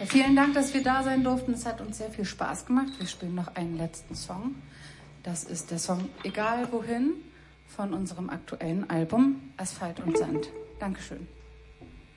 Vielen Dank, dass wir da sein durften. Es hat uns sehr viel Spaß gemacht. Wir spielen noch einen letzten Song. Das ist der Song Egal wohin von unserem aktuellen Album Asphalt und Sand. Dankeschön.